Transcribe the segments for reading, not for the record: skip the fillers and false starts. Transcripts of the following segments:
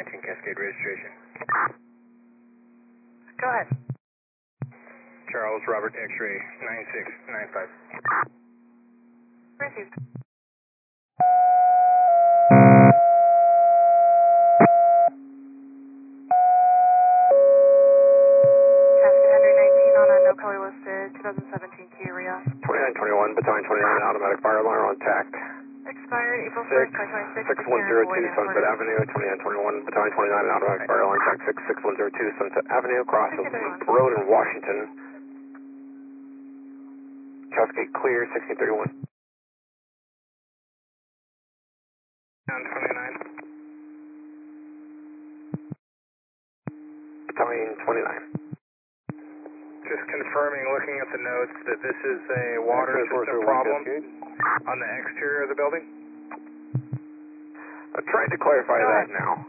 19 Cascade registration. Go ahead. Charles Robert X-ray 9695. Received. Cascade Henry 19 on a no color listed 2017 Kia Rio. 2921, Battalion 29, automatic fire alarm on TAC. Expired April 1st, 2026. 6102 Sunset Avenue, 2921, Battalion 29, automatic fire alarm TAC 6102 Sunset Avenue, across the Loop Road in Washington. Cascade clear, 1631. Down 29. Battalion 29. Just confirming, looking at the notes, that this is a water system problem on the exterior of the building? I'm trying to clarify that now.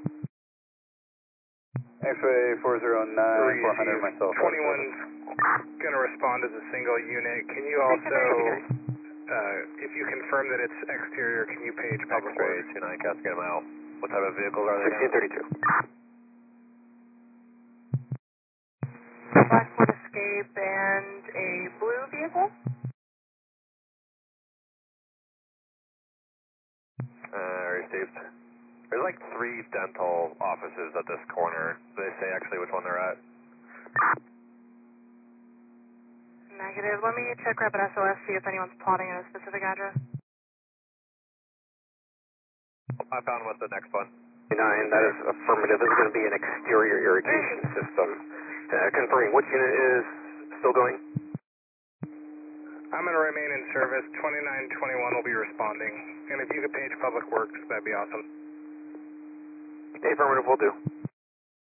X-ray 409, 400 myself. 21's going to respond as a single unit. Can you also, if you confirm that it's exterior, can you page public works? X-ray 29 Cascade mile. What type of vehicles are they? 1632. Black Ford Escape and a blue vehicle? Received. There's like 3 dental offices at this corner. Do they say actually which one they're at? Negative. Let me check Rapid SOS, see if anyone's plotting at a specific address. I found what's the next one. 9, that is affirmative. This is going to be an exterior irrigation system. Confirming, which unit is still going? I'm going to remain in service. 2921 will be responding. And if you could page public works, that'd be awesome. Affirmative will do.